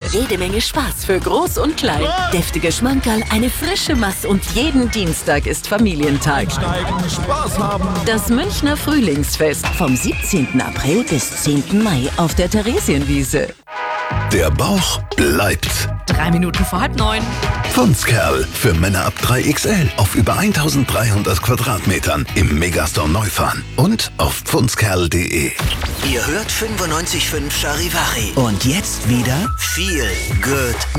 Jede Menge Spaß für Groß und Klein. Deftige Schmankerl, eine frische Mass und jeden Dienstag ist Familientag. Spaß haben. Das Münchner Frühlingsfest vom 17. April bis 10. Mai auf der Theresienwiese. Der Bauch bleibt. 3 Minuten vor 8:30. Pfundskerl für Männer ab 3XL auf über 1300 Quadratmetern im Megastore Neufahren und auf pfundskerl.de. Ihr hört 95.5 Charivari. Und jetzt wieder viel Good